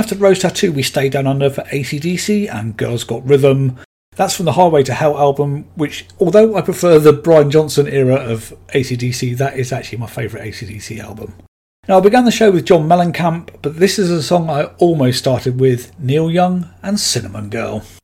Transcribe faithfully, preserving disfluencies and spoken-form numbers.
After Rose Tattoo, we stay down under for A C D C and Girls Got Rhythm. That's from the Highway to Hell album, which, although I prefer the Brian Johnson era of A C D C, that is actually my favourite A C D C album. Now, I began the show with John Mellencamp, but this is a song I almost started with, Neil Young and Cinnamon Girl.